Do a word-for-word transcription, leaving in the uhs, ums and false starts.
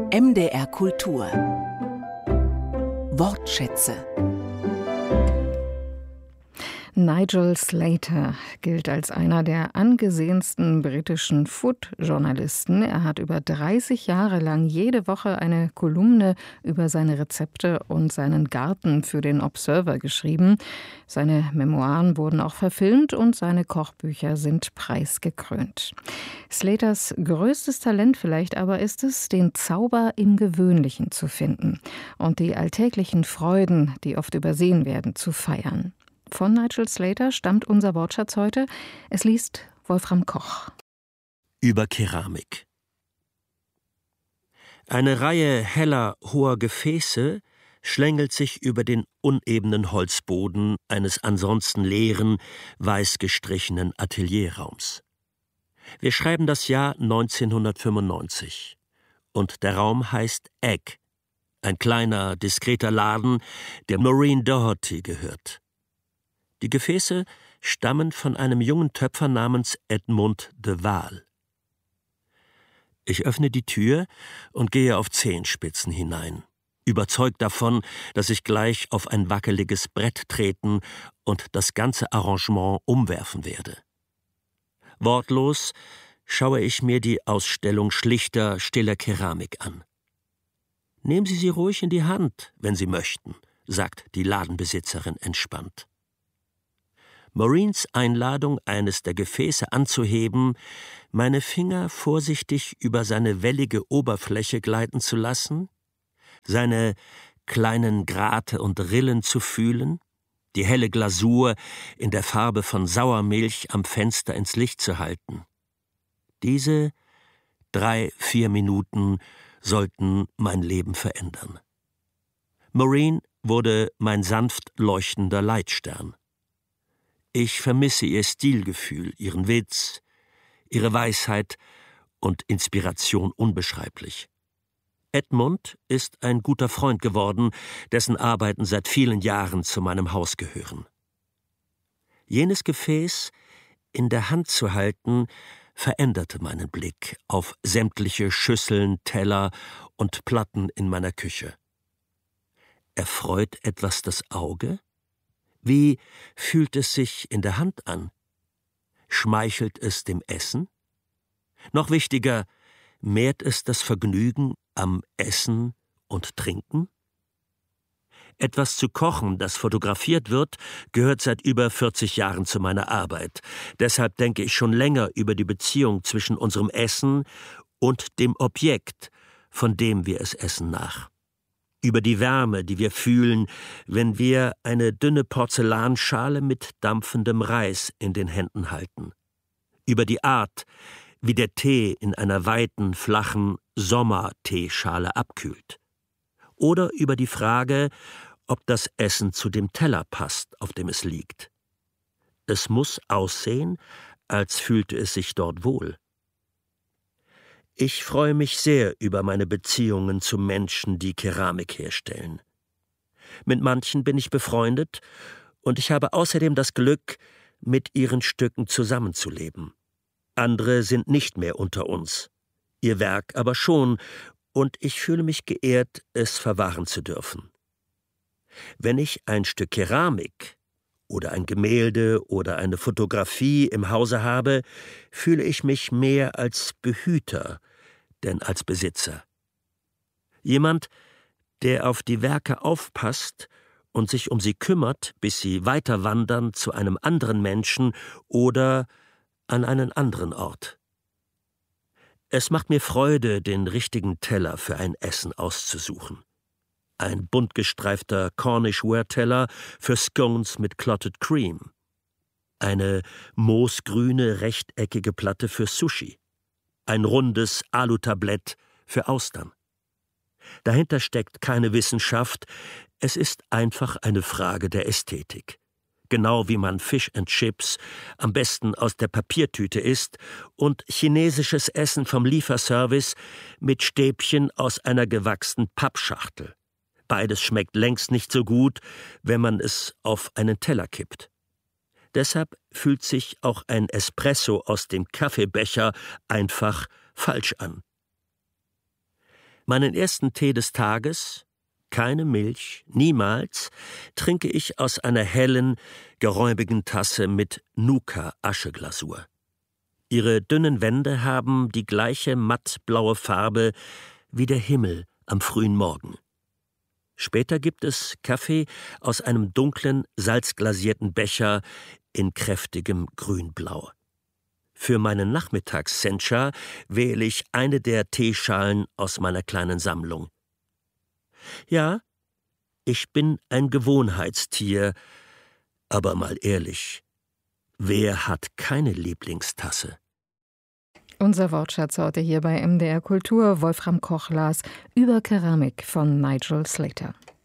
M D R Kultur Wortschätze. Nigel Slater gilt als einer der angesehensten britischen Food-Journalisten. Er hat über dreißig Jahre lang jede Woche eine Kolumne über seine Rezepte und seinen Garten für den Observer geschrieben. Seine Memoiren wurden auch verfilmt und seine Kochbücher sind preisgekrönt. Slaters größtes Talent vielleicht aber ist es, den Zauber im Gewöhnlichen zu finden und die alltäglichen Freuden, die oft übersehen werden, zu feiern. Von Nigel Slater stammt unser Wortschatz heute. Es liest Wolfram Koch. Über Keramik. Eine Reihe heller, hoher Gefäße schlängelt sich über den unebenen Holzboden eines ansonsten leeren, weiß gestrichenen Atelierraums. Wir schreiben das Jahr neunzehnhundertfünfundneunzig. Und der Raum heißt Egg, ein kleiner, diskreter Laden, der Maureen Doherty gehört. Die Gefäße stammen von einem jungen Töpfer namens Edmund de Waal. Ich öffne die Tür und gehe auf Zehenspitzen hinein, überzeugt davon, dass ich gleich auf ein wackeliges Brett treten und das ganze Arrangement umwerfen werde. Wortlos schaue ich mir die Ausstellung schlichter, stiller Keramik an. »Nehmen Sie sie ruhig in die Hand, wenn Sie möchten«, sagt die Ladenbesitzerin entspannt. Maureens Einladung, eines der Gefäße anzuheben, meine Finger vorsichtig über seine wellige Oberfläche gleiten zu lassen, seine kleinen Grate und Rillen zu fühlen, die helle Glasur in der Farbe von Sauermilch am Fenster ins Licht zu halten. Diese drei, vier Minuten sollten mein Leben verändern. Maureen wurde mein sanft leuchtender Leitstern. Ich vermisse ihr Stilgefühl, ihren Witz, ihre Weisheit und Inspiration unbeschreiblich. Edmund ist ein guter Freund geworden, dessen Arbeiten seit vielen Jahren zu meinem Haus gehören. Jenes Gefäß in der Hand zu halten, veränderte meinen Blick auf sämtliche Schüsseln, Teller und Platten in meiner Küche. Erfreut etwas das Auge? Wie fühlt es sich in der Hand an? Schmeichelt es dem Essen? Noch wichtiger, mehrt es das Vergnügen am Essen und Trinken? Etwas zu kochen, das fotografiert wird, gehört seit über vierzig Jahren zu meiner Arbeit. Deshalb denke ich schon länger über die Beziehung zwischen unserem Essen und dem Objekt, von dem wir es essen, nach. Über die Wärme, die wir fühlen, wenn wir eine dünne Porzellanschale mit dampfendem Reis in den Händen halten. Über die Art, wie der Tee in einer weiten, flachen Sommerteeschale abkühlt. Oder über die Frage, ob das Essen zu dem Teller passt, auf dem es liegt. Es muss aussehen, als fühlte es sich dort wohl. Ich freue mich sehr über meine Beziehungen zu Menschen, die Keramik herstellen. Mit manchen bin ich befreundet und ich habe außerdem das Glück, mit ihren Stücken zusammenzuleben. Andere sind nicht mehr unter uns, ihr Werk aber schon, und ich fühle mich geehrt, es verwahren zu dürfen. Wenn ich ein Stück Keramik oder ein Gemälde oder eine Fotografie im Hause habe, fühle ich mich mehr als Behüter, denn als Besitzer. Jemand, der auf die Werke aufpasst und sich um sie kümmert, bis sie weiterwandern zu einem anderen Menschen oder an einen anderen Ort. Es macht mir Freude, den richtigen Teller für ein Essen auszusuchen. Ein bunt gestreifter Cornish-Ware-Teller für Scones mit Clotted Cream. Eine moosgrüne, rechteckige Platte für Sushi. Ein rundes Alutablett für Austern. Dahinter steckt keine Wissenschaft, es ist einfach eine Frage der Ästhetik. Genau wie man Fish and Chips am besten aus der Papiertüte isst und chinesisches Essen vom Lieferservice mit Stäbchen aus einer gewachsenen Pappschachtel. Beides schmeckt längst nicht so gut, wenn man es auf einen Teller kippt. Deshalb fühlt sich auch ein Espresso aus dem Kaffeebecher einfach falsch an. Meinen ersten Tee des Tages, keine Milch, niemals, trinke ich aus einer hellen, geräumigen Tasse mit Nuka-Ascheglasur. Ihre dünnen Wände haben die gleiche mattblaue Farbe wie der Himmel am frühen Morgen. Später gibt es Kaffee aus einem dunklen, salzglasierten Becher in kräftigem Grünblau. Für meinen Nachmittags-Sencha wähle ich eine der Teeschalen aus meiner kleinen Sammlung. Ja, ich bin ein Gewohnheitstier, aber mal ehrlich, wer hat keine Lieblingstasse? Unser Wortschatz heute hier bei M D R Kultur. Wolfram Koch las über Keramik von Nigel Slater.